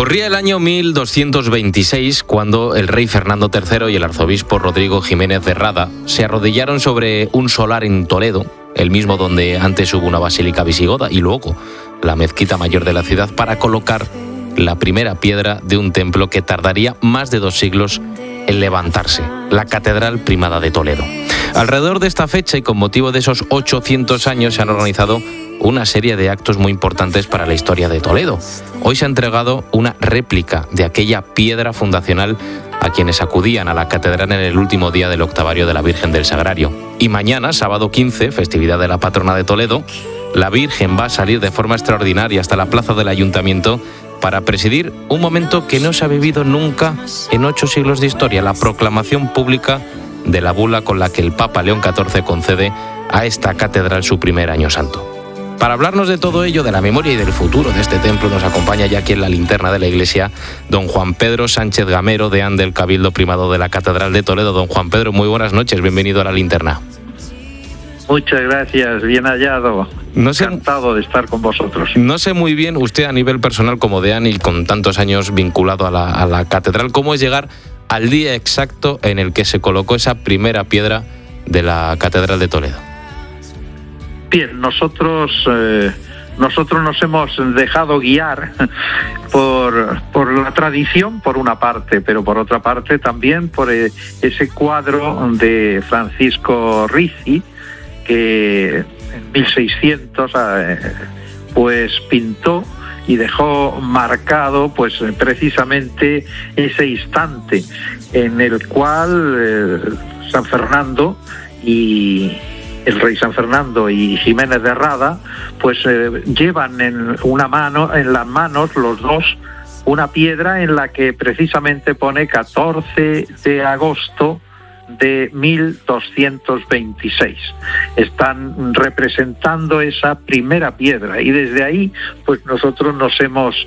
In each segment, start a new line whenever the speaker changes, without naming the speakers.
Corría el año 1226 cuando el rey Fernando III y el arzobispo Rodrigo Jiménez de Rada se arrodillaron sobre un solar en Toledo, el mismo donde antes hubo una basílica visigoda y luego la mezquita mayor de la ciudad, para colocar la primera piedra de un templo que tardaría más de 2 siglos en levantarse, la Catedral Primada de Toledo. Alrededor de esta fecha y con motivo de esos 800 años se han organizado una serie de actos muy importantes para la historia de Toledo. Hoy se ha entregado una réplica de aquella piedra fundacional a quienes acudían a la catedral en el último día del octavario de la Virgen del Sagrario. Y mañana, sábado 15, festividad de la patrona de Toledo, la Virgen va a salir de forma extraordinaria hasta la plaza del Ayuntamiento para presidir un momento que no se ha vivido nunca en 8 siglos de historia, la proclamación pública de la bula con la que el Papa León XIV concede a esta catedral su primer año santo. Para hablarnos de todo ello, de la memoria y del futuro de este templo, nos acompaña ya aquí en la linterna de la iglesia don Juan Pedro Sánchez Gamero, deán del Cabildo Primado de la Catedral de Toledo. Don Juan Pedro, muy buenas noches, bienvenido a la linterna.
Muchas gracias, bien hallado. Encantado de estar con vosotros.
No sé muy bien, usted a nivel personal como deán y con tantos años vinculado a la catedral, ¿cómo es llegar al día exacto en el que se colocó esa primera piedra de la Catedral de Toledo?
Bien, nosotros nos hemos dejado guiar por la tradición, por una parte, pero por otra parte también por ese cuadro de Francisco Rizzi, que en 1600 pues pintó y dejó marcado pues precisamente ese instante en el cual San Fernando y el rey San Fernando y Jiménez de Rada pues llevan en las manos los dos una piedra en la que precisamente pone 14 de agosto de 1226. Están representando esa primera piedra y desde ahí pues nosotros nos hemos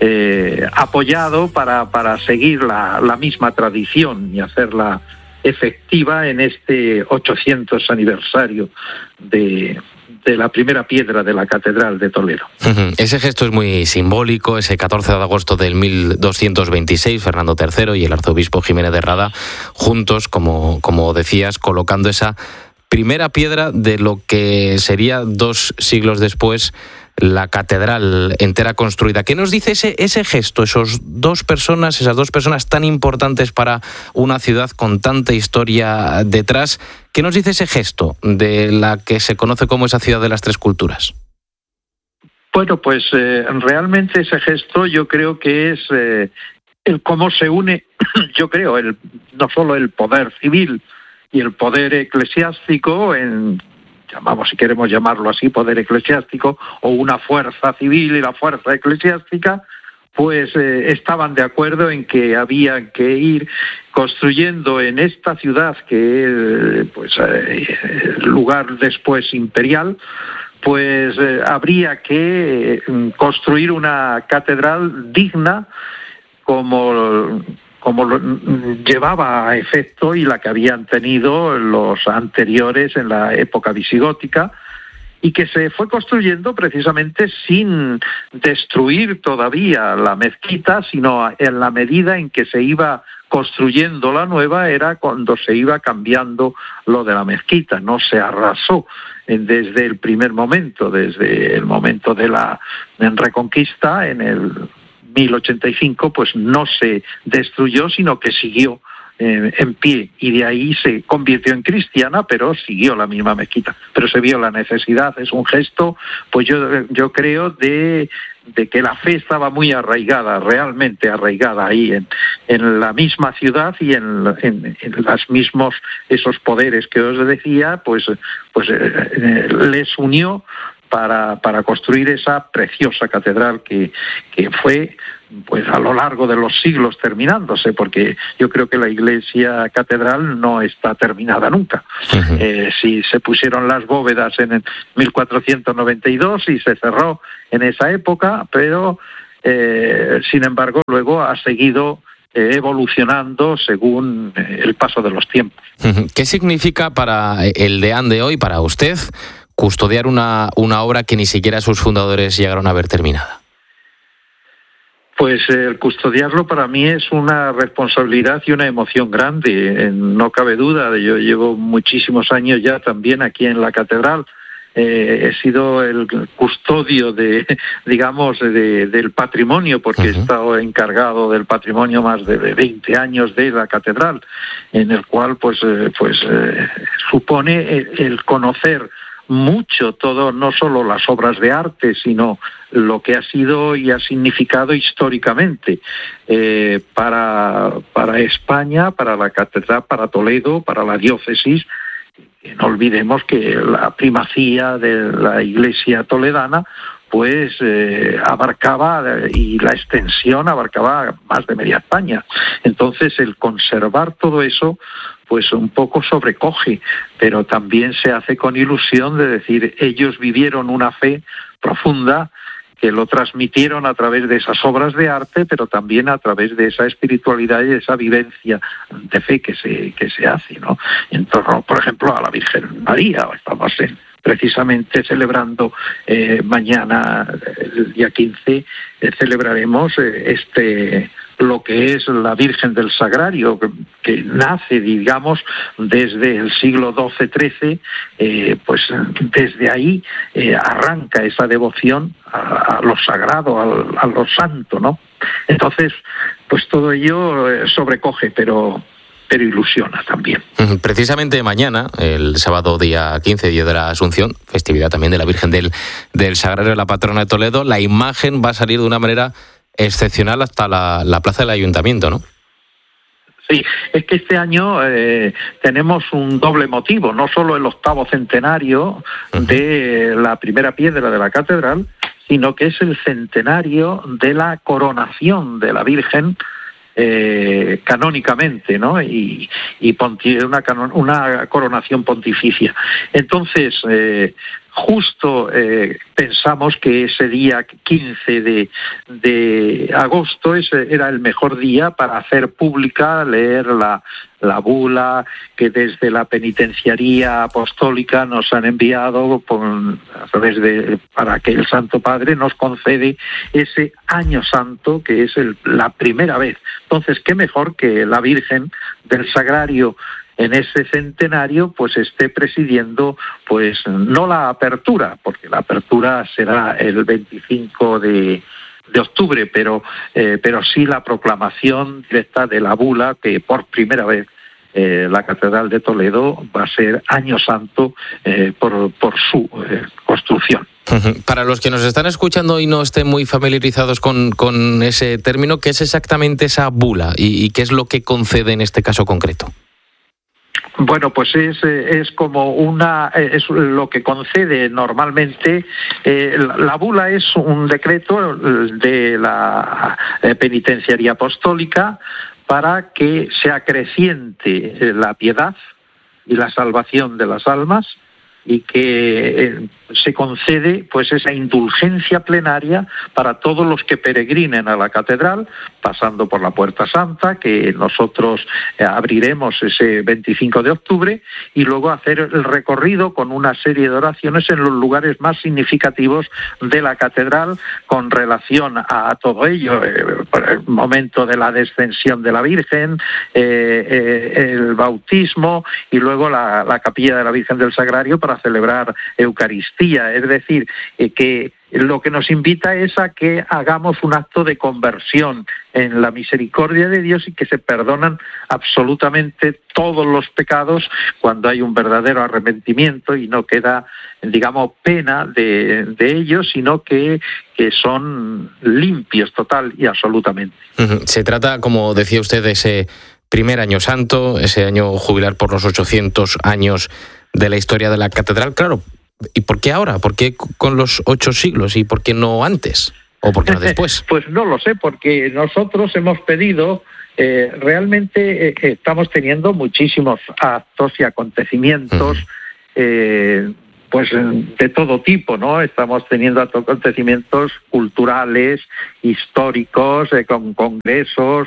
apoyado para seguir la misma tradición y hacerla efectiva en este 800 aniversario de la primera piedra de la Catedral de Toledo.
Ese gesto es muy simbólico, ese 14 de agosto del 1226, Fernando III y el arzobispo Jiménez de Rada, juntos, como decías, colocando esa primera piedra de lo que sería 2 siglos después la catedral entera construida. ¿Qué nos dice ese gesto, esas dos personas tan importantes para una ciudad con tanta historia detrás? ¿Qué nos dice ese gesto de la que se conoce como esa ciudad de las 3 culturas?
Bueno, pues realmente ese gesto yo creo que es el cómo se une, yo creo, no solo el poder civil y el poder eclesiástico si queremos llamarlo así, poder eclesiástico, o una fuerza civil y la fuerza eclesiástica, pues estaban de acuerdo en que había que ir construyendo en esta ciudad, que es el lugar después imperial, pues habría que construir una catedral digna como lo llevaba a efecto y la que habían tenido los anteriores en la época visigótica, y que se fue construyendo precisamente sin destruir todavía la mezquita, sino en la medida en que se iba construyendo la nueva era cuando se iba cambiando lo de la mezquita. No se arrasó desde el primer momento, desde el momento de la Reconquista en el 1085, pues no se destruyó, sino que siguió en pie, y de ahí se convirtió en cristiana, pero siguió la misma mezquita. Pero se vio la necesidad, es un gesto, pues yo creo, de que la fe estaba muy arraigada, realmente arraigada ahí en la misma ciudad y en los mismos esos poderes que os decía, pues les unió para construir esa preciosa catedral que fue pues a lo largo de los siglos terminándose, porque yo creo que la iglesia catedral no está terminada nunca. Si se pusieron las bóvedas en el 1492 y se cerró en esa época, pero sin embargo luego ha seguido evolucionando según el paso de los tiempos.
¿Qué significa para el deán de hoy, para usted, custodiar una obra que ni siquiera sus fundadores llegaron a ver terminada?
Pues el custodiarlo para mí es una responsabilidad y una emoción grande, no cabe duda. Yo llevo muchísimos años ya también aquí en la catedral. He sido el custodio del patrimonio, porque he estado encargado del patrimonio más de 20 años de la catedral, en el cual supone el conocer mucho todo, no solo las obras de arte, sino lo que ha sido y ha significado históricamente para España, para la catedral, para Toledo, para la diócesis. No olvidemos que la primacía de la Iglesia toledana pues abarcaba, y la extensión abarcaba más de media España. Entonces el conservar todo eso pues un poco sobrecoge, pero también se hace con ilusión de decir, ellos vivieron una fe profunda que lo transmitieron a través de esas obras de arte, pero también a través de esa espiritualidad y de esa vivencia de fe que se hace, ¿no? En torno, por ejemplo, a la Virgen María. Estamos precisamente celebrando mañana, el día 15, celebraremos lo que es la Virgen del Sagrario, que nace, digamos, desde el siglo XII-XIII, pues desde ahí arranca esa devoción a lo sagrado, a lo santo, ¿no? Entonces, pues todo ello sobrecoge, pero ilusiona también.
Precisamente mañana, el sábado día 15, día de la Asunción, festividad también de la Virgen del Sagrario, la patrona de Toledo, la imagen va a salir de una manera excepcional hasta la plaza del Ayuntamiento, ¿no?
Sí, es que este año tenemos un doble motivo, no solo el 8º centenario de la primera piedra de la catedral, sino que es el centenario de la coronación de la Virgen canónicamente, ¿no? Y una coronación pontificia. Entonces, justo pensamos que ese día 15 de agosto era el mejor día para hacer pública, leer la bula que desde la penitenciaría apostólica nos han enviado para que el Santo Padre nos concede ese año santo, que es la primera vez. Entonces, qué mejor que la Virgen del Sagrario en ese centenario pues esté presidiendo, pues no la apertura, porque la apertura será el 25 de octubre, pero sí la proclamación directa de la bula, que por primera vez la Catedral de Toledo va a ser año santo por su construcción.
Para los que nos están escuchando y no estén muy familiarizados con ese término, ¿qué es exactamente esa bula y qué es lo que concede en este caso concreto?
Bueno, pues es como es lo que concede normalmente. La bula es un decreto de la penitenciaría apostólica para que se acreciente la piedad y la salvación de las almas, y que se concede pues esa indulgencia plenaria para todos los que peregrinen a la catedral, pasando por la Puerta Santa, que nosotros abriremos ese 25 de octubre, y luego hacer el recorrido con una serie de oraciones en los lugares más significativos de la catedral con relación a todo ello, por el momento de la descensión de la Virgen, el bautismo, y luego la capilla de la Virgen del Sagrario para celebrar Eucaristía. Es decir, que lo que nos invita es a que hagamos un acto de conversión en la misericordia de Dios, y que se perdonan absolutamente todos los pecados cuando hay un verdadero arrepentimiento y no queda, digamos, pena de ellos, sino que son limpios total y absolutamente.
Se trata, como decía usted, de ese primer año santo, ese año jubilar por los 800 años de la historia de la catedral. Claro, ¿y por qué ahora? ¿Por qué con los 8 siglos? ¿Y por qué no antes? ¿O por qué no después?
Pues no lo sé, porque nosotros hemos pedido, realmente estamos teniendo muchísimos actos y acontecimientos, pues de todo tipo, ¿no? Estamos teniendo acontecimientos culturales, históricos, con congresos,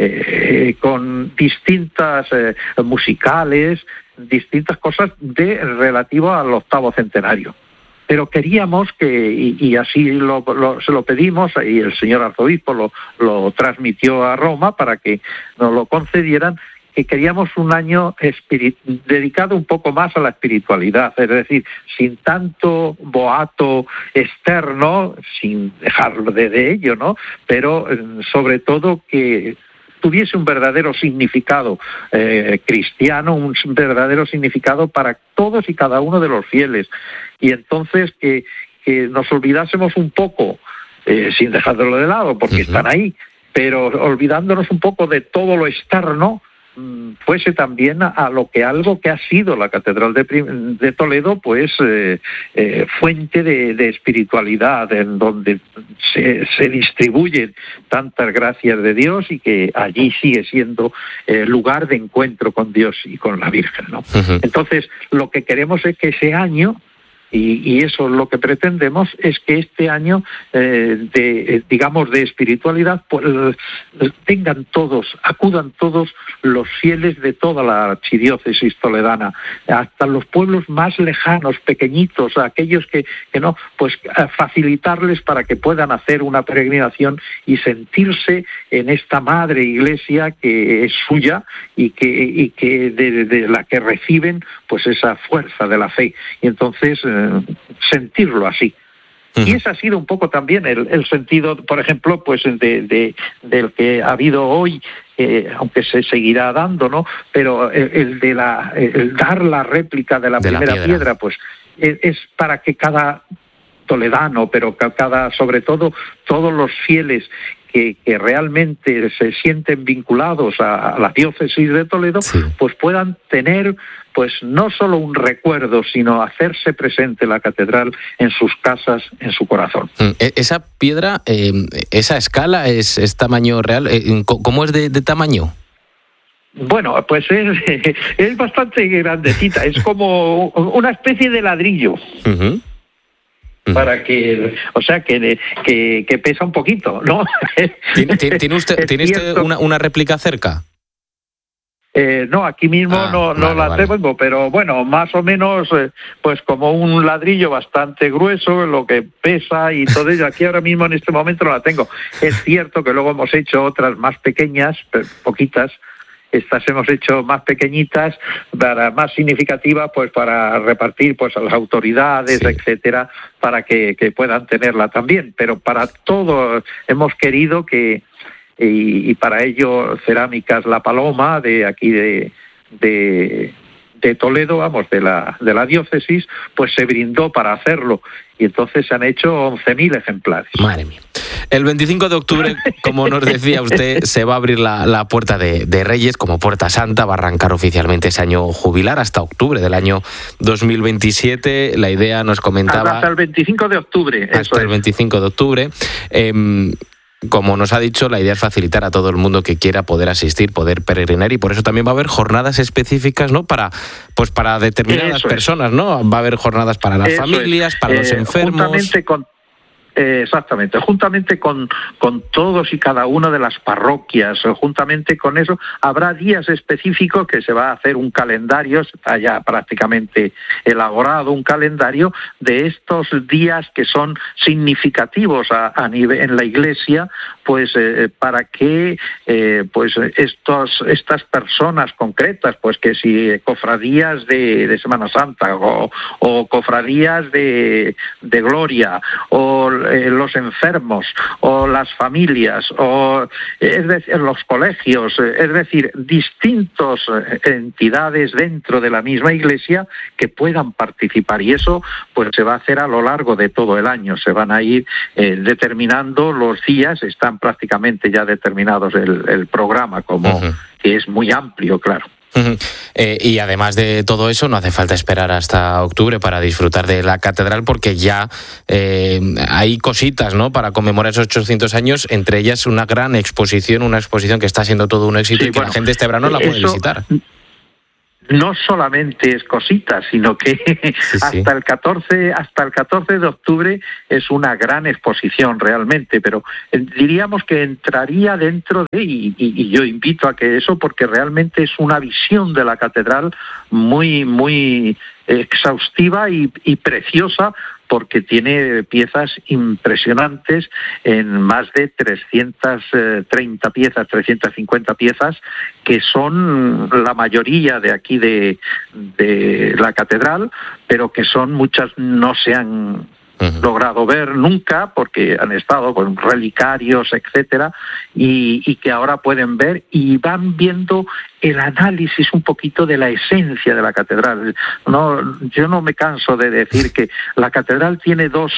con distintas musicales, distintas cosas relativo al 8º centenario. pero queríamos que, y así se lo pedimos, y el señor arzobispo lo transmitió a Roma para que nos lo concedieran, que queríamos un año dedicado un poco más a la espiritualidad, es decir, sin tanto boato externo, sin dejar de ello, ¿no? Pero sobre todo que tuviese un verdadero significado cristiano, un verdadero significado para todos y cada uno de los fieles. Y entonces que nos olvidásemos un poco, sin dejarlo de lado, porque están ahí, pero olvidándonos un poco de todo lo externo, fuese también algo que ha sido la Catedral de Toledo, pues fuente de espiritualidad, en donde se distribuyen tantas gracias de Dios, y que allí sigue siendo lugar de encuentro con Dios y con la Virgen, ¿no? Entonces, lo que queremos es que ese año, y eso es lo que pretendemos, es que este año de espiritualidad, pues acudan todos los fieles de toda la archidiócesis toledana, hasta los pueblos más lejanos, pequeñitos, aquellos que no, pues facilitarles para que puedan hacer una peregrinación y sentirse en esta madre iglesia que es suya, y que de la que reciben pues esa fuerza de la fe, y entonces sentirlo así. Y ese ha sido un poco también el sentido, por ejemplo, pues del que ha habido hoy, aunque se seguirá dando, ¿no? Pero el dar la réplica de la primera piedra, pues es para que cada toledano, pero sobre todo todos los fieles que realmente se sienten vinculados a la diócesis de Toledo, pues puedan tener pues no solo un recuerdo, sino hacerse presente la catedral en sus casas, en su corazón.
Esa piedra, esa escala, es tamaño real. ¿Cómo es de tamaño?
Bueno, pues es bastante grandecita, es como una especie de ladrillo. Para que, o sea, que pesa un poquito, ¿no?
¿Tiene usted una réplica cerca?
No, aquí mismo no la tengo, pero bueno, más o menos, pues como un ladrillo bastante grueso, lo que pesa y todo ello. Aquí ahora mismo en este momento no la tengo. Es cierto que luego hemos hecho otras más pequeñas, poquitas. Estas hemos hecho más pequeñitas, más significativas, pues para repartir pues a las autoridades, etcétera, para que puedan tenerla también. Pero para todo hemos querido que, y para ello Cerámicas La Paloma, de aquí de Toledo, vamos, de la diócesis, pues se brindó para hacerlo. Y entonces se han hecho 11.000 ejemplares.
Madre mía. El 25 de octubre, como nos decía usted, se va a abrir la Puerta de Reyes como Puerta Santa. Va a arrancar oficialmente ese año jubilar hasta octubre del año 2027. La idea nos comentaba...
Hasta el 25 de octubre.
Hasta el 25 de octubre. Como nos ha dicho, la idea es facilitar a todo el mundo que quiera poder asistir, poder peregrinar, y por eso también va a haber jornadas específicas, ¿no? Para determinadas personas, ¿no? Va a haber jornadas para las familias, para los enfermos.
Exactamente, juntamente con todos y cada una de las parroquias, juntamente con eso, habrá días específicos que se va a hacer un calendario, está ya prácticamente elaborado un calendario de estos días que son significativos a nivel en la Iglesia, pues para que pues estas personas concretas, pues que si cofradías de Semana Santa o cofradías de Gloria, o los enfermos, o las familias, o es decir, los colegios, es decir, distintas entidades dentro de la misma Iglesia que puedan participar, y eso pues se va a hacer a lo largo de todo el año. Se van a ir determinando los días, están prácticamente ya determinados el programa, como que es muy amplio, claro.
Y además de todo eso, no hace falta esperar hasta octubre para disfrutar de la catedral, porque ya hay cositas, ¿no?, para conmemorar esos 800 años, entre ellas una gran exposición, que está siendo todo un éxito, y que la gente este verano la puede visitar.
No solamente es cositas, sino que hasta el 14 de octubre es una gran exposición realmente, pero diríamos que entraría dentro de, y yo invito a que eso, porque realmente es una visión de la catedral muy, muy exhaustiva y preciosa, porque tiene piezas impresionantes en más de 330 piezas, 350 piezas, que son la mayoría de aquí de la catedral, pero que son muchas no se han logrado ver nunca porque han estado con relicarios, etcétera, y que ahora pueden ver y van viendo el análisis un poquito de la esencia de la catedral. Yo no me canso de decir que la catedral tiene dos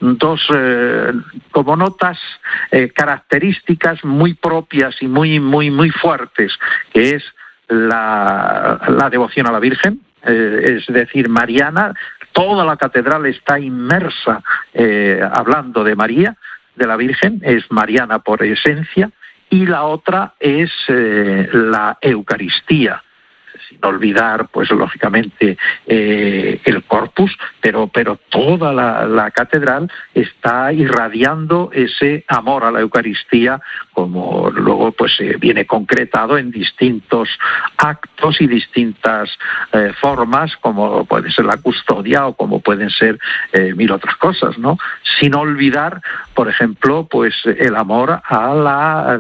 como notas características muy propias y muy fuertes, que es la devoción a la Virgen, es decir, mariana. Toda la catedral está inmersa hablando de María, de la Virgen, es mariana por esencia, y la otra es la Eucaristía, sin olvidar, pues lógicamente, el corpus, pero toda la catedral está irradiando ese amor a la Eucaristía, como luego pues viene concretado en distintos actos y distintas formas, como puede ser la custodia o como pueden ser mil otras cosas, ¿no? Sin olvidar, por ejemplo, pues el amor a la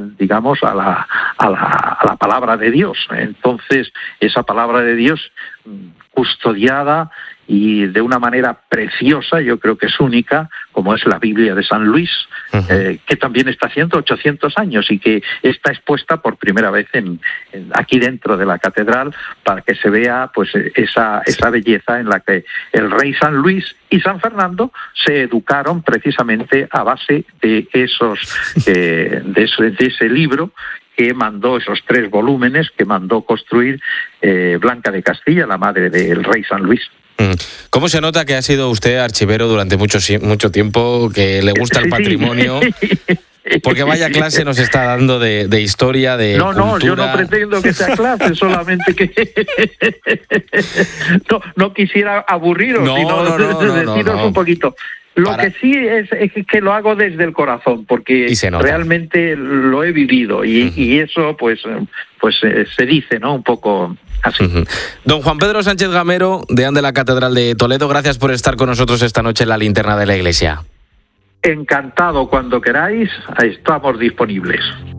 palabra de Dios. Entonces, esa palabra de Dios custodiada y de una manera preciosa, yo creo que es única, como es la Biblia de San Luis, que también está haciendo 800 años y que está expuesta por primera vez aquí dentro de la catedral, para que se vea pues esa belleza en la que el rey San Luis y San Fernando se educaron precisamente a base de ese libro que mandó, esos 3 volúmenes que mandó construir Blanca de Castilla, la madre del rey San Luis.
¿Cómo se nota que ha sido usted archivero durante mucho tiempo, que le gusta el patrimonio? Porque vaya clase nos está dando de historia, de cultura.
No, yo no pretendo que sea clase, solamente que no quisiera aburriros, sino deciros un poquito. Lo que sí es que lo hago desde el corazón, porque realmente lo he vivido y eso pues se dice, ¿no? Un poco así.
Don Juan Pedro Sánchez Gamero, deán de la Catedral de Toledo, gracias por estar con nosotros esta noche en la Linterna de la Iglesia.
Encantado, cuando queráis, estamos disponibles.